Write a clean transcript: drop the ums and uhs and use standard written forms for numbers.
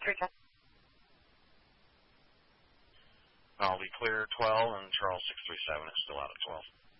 310. I'll be clear 12, and Charles 637 is still out at 12.